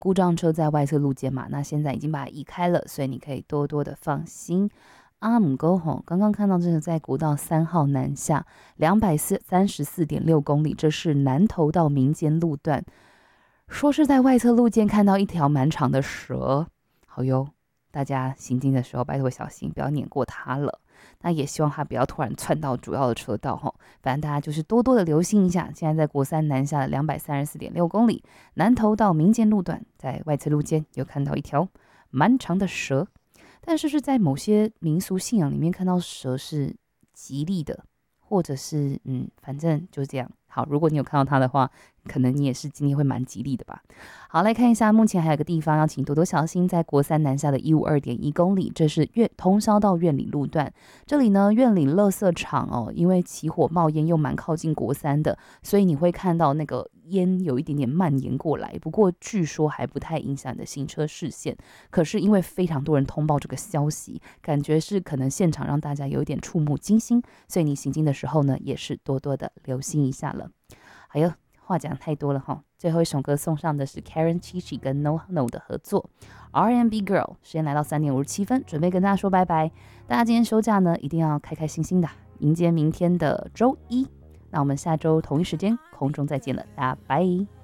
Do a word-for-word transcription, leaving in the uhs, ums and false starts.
故障车在外侧路肩嘛，那现在已经把它移开了，所以你可以多多的放心。阿姆沟吼，刚刚看到这个在国道三号南下两百三十四点六公里，这是南投到民间路段。说是在外侧路肩看到一条蛮长的蛇，好哟，大家行进的时候拜托小心，不要碾过它了。那也希望它不要突然窜到主要的车道吼，反正大家就是多多的留心一下。现在在国三南下的两百三十四点六公里，南投到民间路段，在外侧路肩有看到一条蛮长的蛇。但是是在某些民俗信仰里面看到蛇是吉利的，或者是嗯，反正就这样。好，如果你有看到它的话，可能你也是今天会蛮吉利的吧。好，来看一下，目前还有个地方要请多多小心，在国三南下的一五二点一公里，这是院通宵到院里路段。这里呢，院里垃圾场哦，因为起火冒烟又蛮靠近国三的，所以你会看到那个烟有一点点蔓延过来。不过据说还不太影响你的行车视线。可是因为非常多人通报这个消息，感觉是可能现场让大家有一点触目惊心，所以你行进的时候呢，也是多多的留心一下了。还有话讲太多了哈，最后一首歌送上的是 Karen Chichi 跟 No No 的合作 R and B Girl。 时间来到三点五十七分，准备跟大家说拜拜。大家今天休假呢，一定要开开心心的迎接明天的周一。那我们下周同一时间空中再见了，大家拜。